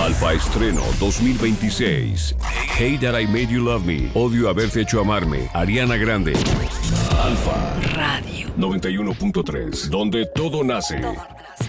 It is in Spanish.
Alfa Estreno 2026. Hate That I Made You Love Me. Odio haberte hecho amarme. Ariana Grande. Alfa Radio 91.3. Donde todo nace.